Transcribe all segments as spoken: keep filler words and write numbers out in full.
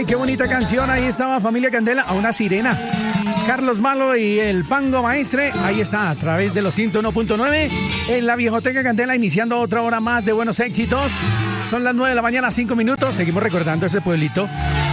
Ay, qué bonita canción. Ahí estaba Familia Candela, a una sirena. Carlos Malo y el Pango Maestre. Ahí está, a través de los ciento uno punto nueve. En la Viejoteca Candela, iniciando otra hora más de buenos éxitos. Son las nueve de la mañana, cinco minutos. Seguimos recordando ese pueblito,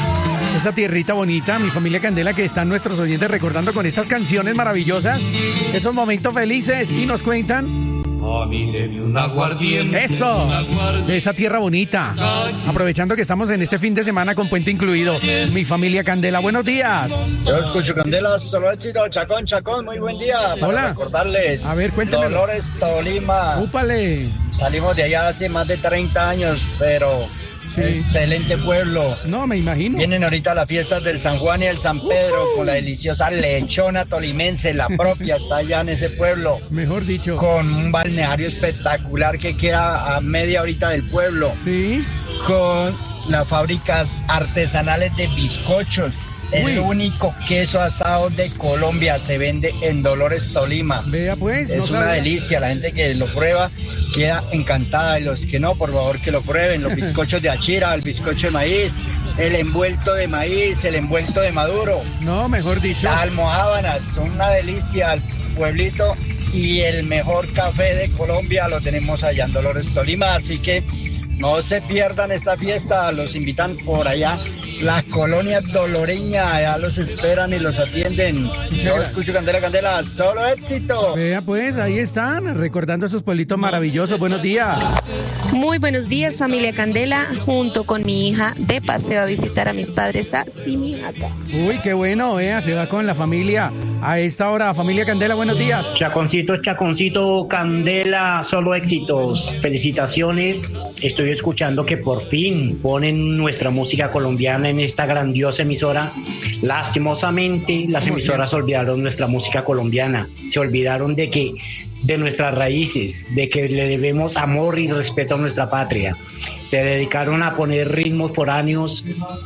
esa tierrita bonita, mi Familia Candela, que están nuestros oyentes recordando con estas canciones maravillosas, esos momentos felices, y nos cuentan. A mí deme un aguardiente. Eso, un aguardiente. de esa tierra bonita. Aprovechando que estamos en este fin de semana con puente incluido. Mi Familia Candela, buenos días. Yo escucho Candela, solo éxito, Chacón, Chacón, muy buen día. Para Hola. recordarles. A ver, cuéntamelo. Dolores, Tolima. Úpale. Salimos de allá hace más de treinta años, pero Sí. excelente pueblo. No, me imagino. Vienen ahorita las fiestas del San Juan y el San Pedro con la deliciosa lechona tolimense, la propia, está allá en ese pueblo. Mejor dicho. Con un balneario espectacular que queda a media horita del pueblo. Sí. Con las fábricas artesanales de bizcochos. El Uy. único queso asado de Colombia se vende en Dolores, Tolima. Vea pues. Es no una sabía. delicia, la gente que lo prueba queda encantada, y los que no, por favor que lo prueben. Los bizcochos de achira, el bizcocho de maíz, el envuelto de maíz, el envuelto de maduro, No, mejor dicho. las almojábanas, son una delicia el pueblito, y el mejor café de Colombia lo tenemos allá en Dolores, Tolima, así que no se pierdan esta fiesta, los invitan por allá. Las colonias doloreñas, allá los esperan y los atienden. Yo escucho Candela, Candela, solo éxito. Vea pues, ahí están, recordando esos pueblitos maravillosos. Buenos días. Muy buenos días, Familia Candela, junto con mi hija de paseo a visitar a mis padres a Simiata. Uy, qué bueno, vea, se va con la familia. A esta hora, Familia Candela, buenos días. Chaconcito, Chaconcito, Candela, solo éxitos. Felicitaciones. Estoy escuchando que por fin ponen nuestra música colombiana en esta grandiosa emisora. Lastimosamente, las ¿Cómo emisoras olvidaron nuestra música colombiana. Se olvidaron de que de nuestras raíces, de que le debemos amor y respeto a nuestra patria. Se dedicaron a poner ritmos foráneos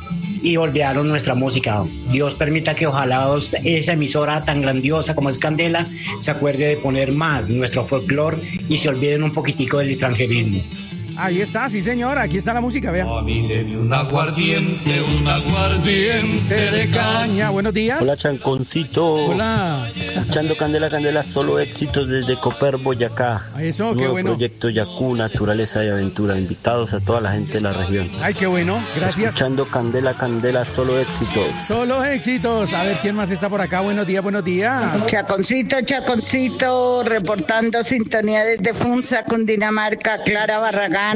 y olvidaron nuestra música. Dios permita que ojalá esa emisora tan grandiosa como es Candela se acuerde de poner más nuestro folclore y se olviden un poquitico del extranjerismo. Ahí está, sí señora, aquí está la música, vea. A mí deme un aguardiente, un aguardiente de caña. Buenos días. Hola, Chanconcito. Hola. Escuchando Candela, Candela, solo éxitos desde Coper, Boyacá. Eso, qué Nuevo bueno. proyecto Yacú, Naturaleza y Aventura. Invitados a toda la gente de la región. Ay, qué bueno, gracias. Escuchando Candela, Candela, solo éxitos. Solo éxitos. A ver, ¿quién más está por acá? Buenos días, buenos días. Chaconcito, Chaconcito, reportando sintonía desde Funza, Cundinamarca, Clara Barragán.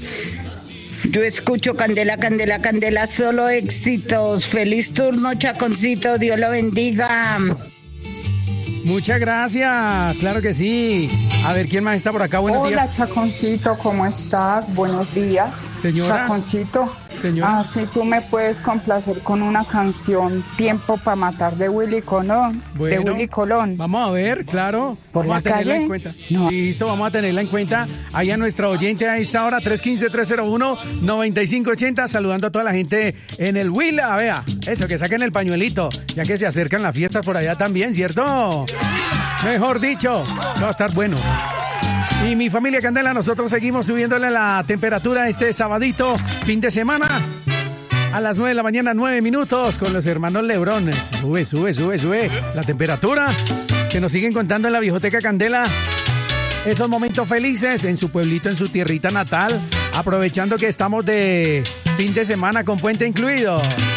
Yo escucho Candela, Candela, Candela, solo éxitos. Feliz turno, Chaconcito, Dios lo bendiga. Muchas gracias, claro que sí. A ver, ¿quién más está por acá? Buenos Hola, días. Chaconcito, ¿cómo estás? Buenos días. Señora. Chaconcito, Señora. ah, si tú me puedes complacer con una canción, Tiempo para matar, de Willy Colón. de Bueno, Willy Colón. Vamos a ver, claro. ¿Por vamos la a tenerla calle? en cuenta. No. Listo, vamos a tenerla en cuenta. Ahí a nuestra oyente a esta hora, tres uno cinco, tres cero uno, nueve cinco ocho cero, saludando a toda la gente en el Huila. Vea, eso, que saquen el pañuelito, ya que se acercan las fiestas por allá también, ¿cierto? Mejor dicho, va a estar bueno. Y mi Familia Candela, nosotros seguimos subiéndole la temperatura este sabadito, fin de semana. A las nueve de la mañana, nueve minutos, con los hermanos Lebrón. Sube, sube, sube, sube la temperatura. Que nos siguen contando en la Viejoteca Candela esos momentos felices en su pueblito, en su tierrita natal. Aprovechando que estamos de fin de semana con puente incluido.